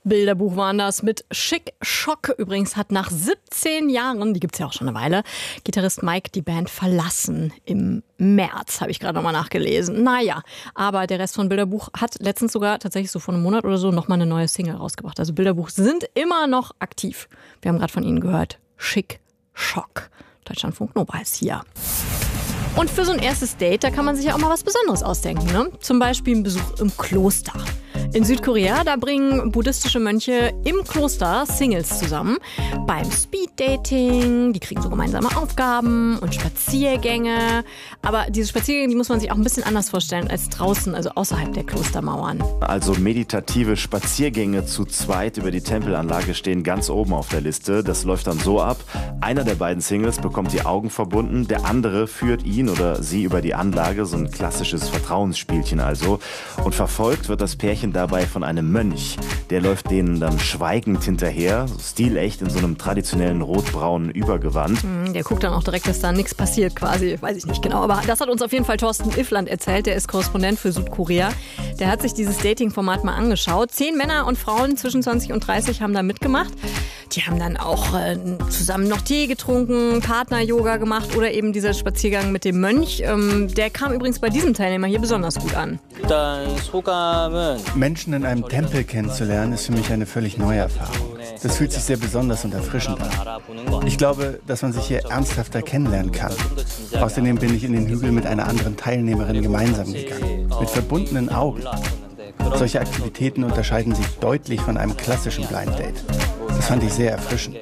Bilderbuch waren das mit Chic Choc. Übrigens hat nach 17 Jahren, die gibt's ja auch schon eine Weile, Gitarrist Mike die Band verlassen. Im März, habe ich gerade nochmal nachgelesen. Naja, aber der Rest von Bilderbuch hat letztens sogar tatsächlich so vor einem Monat oder so nochmal eine neue Single rausgebracht. Also Bilderbuch sind immer noch aktiv. Wir haben gerade von ihnen gehört. Chic Choc. Deutschlandfunk Nova ist hier. Und für so ein erstes Date, da kann man sich ja auch mal was Besonderes ausdenken, ne? Zum Beispiel ein Besuch im Kloster. In Südkorea, da bringen buddhistische Mönche im Kloster Singles zusammen. Beim Speeddating, die kriegen so gemeinsame Aufgaben und Spaziergänge. Aber diese Spaziergänge, die muss man sich auch ein bisschen anders vorstellen als draußen, also außerhalb der Klostermauern. Also meditative Spaziergänge zu zweit über die Tempelanlage stehen ganz oben auf der Liste. Das läuft dann so ab: Einer der beiden Singles bekommt die Augen verbunden, der andere führt ihn oder sie über die Anlage, so ein klassisches Vertrauensspielchen also. Und verfolgt wird das Pärchen dabei von einem Mönch. Der läuft denen dann schweigend hinterher, stilecht in so einem traditionellen rotbraunen Übergewand. Der guckt dann auch direkt, dass da nichts passiert quasi, weiß ich nicht genau. Aber das hat uns auf jeden Fall Thorsten Iffland erzählt, der ist Korrespondent für Südkorea. Der hat sich dieses Dating-Format mal angeschaut. 10 Männer und Frauen zwischen 20 und 30 haben da mitgemacht. Die haben dann auch zusammen noch Tee getrunken, Partner-Yoga gemacht oder eben dieser Spaziergang mit dem Mönch. Der kam übrigens bei diesem Teilnehmer hier besonders gut an. Menschen in einem Tempel kennenzulernen, ist für mich eine völlig neue Erfahrung. Das fühlt sich sehr besonders und erfrischend an. Ich glaube, dass man sich hier ernsthafter kennenlernen kann. Außerdem bin ich in den Hügel mit einer anderen Teilnehmerin gemeinsam gegangen, mit verbundenen Augen. Solche Aktivitäten unterscheiden sich deutlich von einem klassischen Blind Date. Das fand ich sehr erfrischend.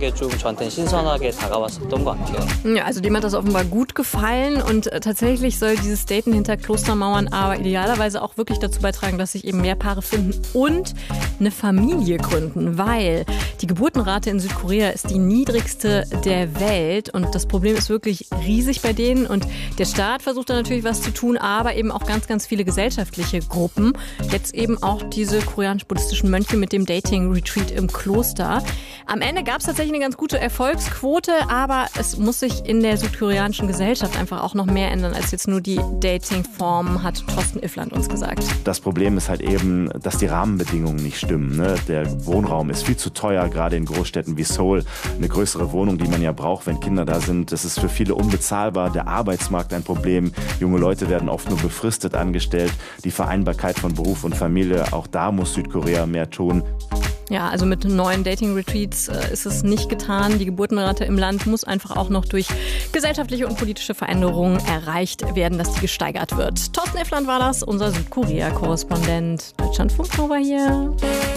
Ja, also dem hat das offenbar gut gefallen und tatsächlich soll dieses Daten hinter Klostermauern aber idealerweise auch wirklich dazu beitragen, dass sich eben mehr Paare finden und eine Familie gründen, weil die Geburtenrate in Südkorea ist die niedrigste der Welt und das Problem ist wirklich riesig bei denen und der Staat versucht da natürlich was zu tun, aber eben auch ganz, ganz viele gesellschaftliche Gruppen. Jetzt eben auch diese koreanisch-buddhistischen Mönche mit dem Dating-Retreat im Kloster. Am Ende gab es tatsächlich eine ganz gute Erfolgsquote, aber es muss sich in der südkoreanischen Gesellschaft einfach auch noch mehr ändern als jetzt nur die Dating-Form, hat Thorsten Iffland uns gesagt. Das Problem ist halt eben, dass die Rahmenbedingungen nicht stimmen, ne? Der Wohnraum ist viel zu teuer, gerade in Großstädten wie Seoul. Eine größere Wohnung, die man ja braucht, wenn Kinder da sind, das ist für viele unbezahlbar. Der Arbeitsmarkt ein Problem. Junge Leute werden oft nur befristet angestellt. Die Vereinbarkeit von Beruf und Familie, auch da muss Südkorea mehr tun. Ja, also mit neuen Dating-Retreats ist es nicht getan. Die Geburtenrate im Land muss einfach auch noch durch gesellschaftliche und politische Veränderungen erreicht werden, dass die gesteigert wird. Thorsten Iffland war das, unser Südkorea-Korrespondent. Deutschlandfunk Nova hier.